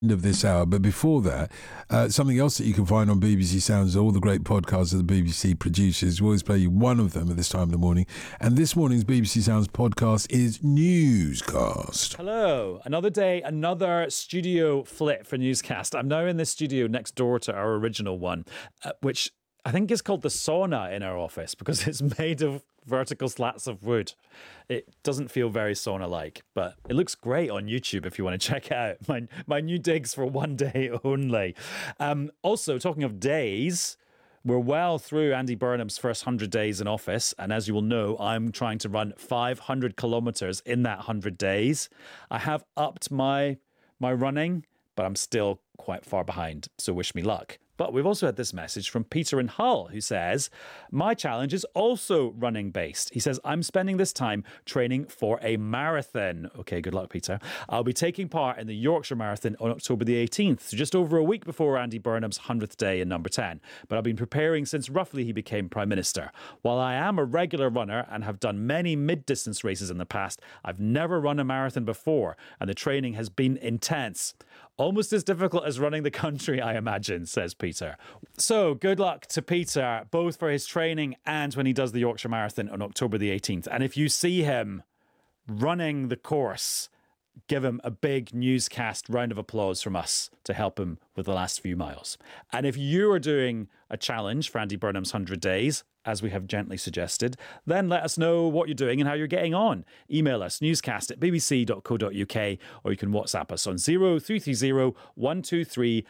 of this hour. But before that, something else that you can find on BBC Sounds, all the great podcasts of the BBC produces. We always play you one of them at this time of the morning. And this morning's BBC Sounds podcast is Newscast. Hello. Another day, another studio flip for Newscast. I'm now in this studio next door to our original one, which I think is called the sauna in our office because it's made of vertical slats of wood. It doesn't feel very sauna-like, but it looks great on YouTube if you want to check it out. My new digs for one day only. Also, talking of days, we're well through Andy Burnham's first 100 days in office. And as you will know, I'm trying to run 500 kilometres in that 100 days. I have upped my running, but I'm still quite far behind. So wish me luck. But we've also had this message from Peter in Hull, who says, my challenge is also running based. He says, I'm spending this time training for a marathon. Okay, good luck, Peter. I'll be taking part in the Yorkshire Marathon on October the 18th, so just over a week before Andy Burnham's 100th day in number 10. But I've been preparing since roughly he became Prime Minister. While I am a regular runner and have done many mid-distance races in the past, I've never run a marathon before, and the training has been intense. Almost as difficult as running the country, I imagine, says Peter. So good luck to Peter, both for his training and when he does the Yorkshire Marathon on October the 18th. And if you see him running the course, give him a big Newscast round of applause from us to help him with the last few miles. And if you are doing a challenge for Andy Burnham's 100 days, as we have gently suggested, then let us know what you're doing and how you're getting on. Email us, newscast@bbc.co.uk, or you can WhatsApp us on 0330 123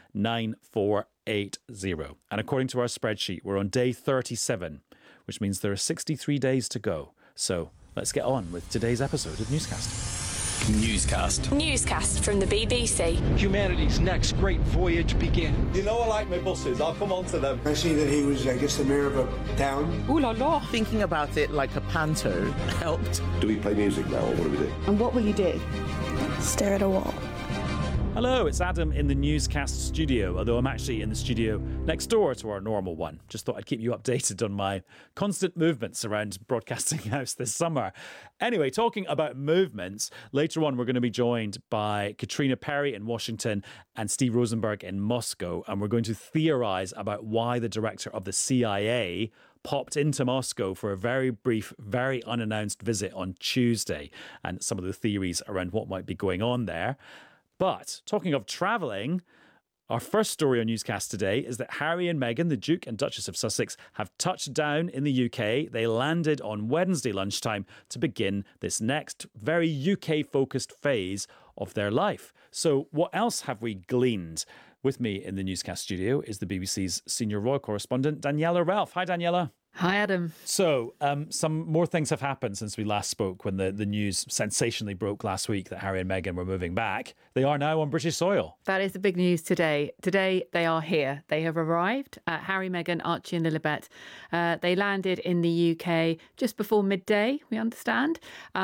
9480. And according to our spreadsheet, we're on day 37, which means there are 63 days to go. So let's get on with today's episode of Newscast. Newscast from the BBC. Humanity's next great voyage begins. You know I like my buses. I'll come on to them. I see that he was, I guess, the mayor of a town. Ooh la la. Thinking about it like a panto helped. Do we play music now, or what do we do? And what will you do? Stare at a wall. Hello, it's Adam in the Newscast studio, although I'm actually in the studio next door to our normal one. Just thought I'd keep you updated on my constant movements around Broadcasting House this summer. Anyway, talking about movements, later on we're going to be joined by Katrina Perry in Washington and Steve Rosenberg in Moscow, and we're going to theorise about why the director of the CIA popped into Moscow for a very brief, very unannounced visit on Tuesday, and some of the theories around what might be going on there. But talking of travelling, our first story on Newscast today is that Harry and Meghan, the Duke and Duchess of Sussex, have touched down in the UK. They landed on Wednesday lunchtime to begin this next very UK-focused phase of their life. So what else have we gleaned? With me in the Newscast studio is the BBC's senior royal correspondent, Daniela Ralph. Hi, Daniela. Hi, Adam. So, some more things have happened since we last spoke when the news sensationally broke last week that Harry and Meghan were moving back. They are now on British soil. That is the big news today. Today, they are here. They have arrived. Harry, Meghan, Archie and Lilibet. They landed in the UK just before midday, we understand,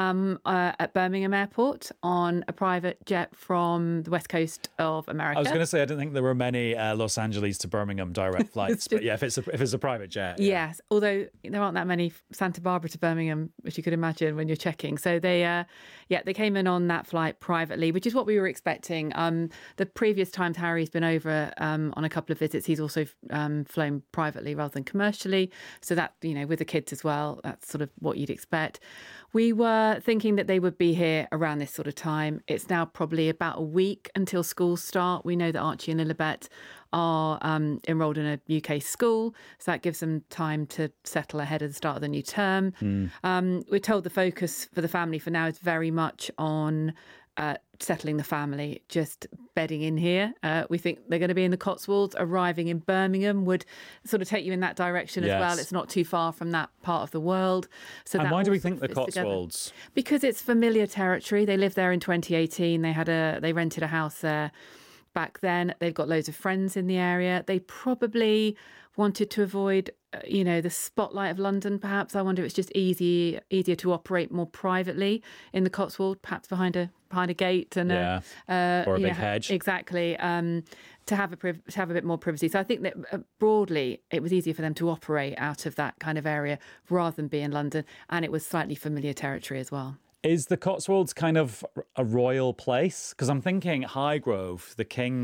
at Birmingham Airport on a private jet from the west coast of America. I was going to say, I didn't think there were many Los Angeles to Birmingham direct flights, but yeah, if it's a private jet. Yeah. Yes. Although there aren't that many Santa Barbara to Birmingham, which you could imagine when you're checking. So they came in on that flight privately, which is what we were expecting. The previous times Harry's been over on a couple of visits, he's also flown privately rather than commercially. So that, with the kids as well, that's sort of what you'd expect. We were thinking that they would be here around this sort of time. It's now probably about a week until schools start. We know that Archie and Lilibet are enrolled in a UK school, so that gives them time to settle ahead of the start of the new term. We're told the focus for the family for now is very much on settling the family, just bedding in here. We think they're going to be in the Cotswolds. Arriving in Birmingham would sort of take you in that direction as well. It's not too far from that part of the world. So and why do we think the Cotswolds? Together. Because it's familiar territory. They lived there in 2018. They rented a house there back then. They've got loads of friends in the area. They probably wanted to avoid the spotlight of London, perhaps. I wonder if it's just easier to operate more privately in the Cotswold, perhaps behind a gate and or a big hedge. Exactly. To have a bit more privacy. So I think that broadly it was easier for them to operate out of that kind of area rather than be in London, and it was slightly familiar territory as well. Is the Cotswolds kind of a royal place? Because I'm thinking Highgrove, the king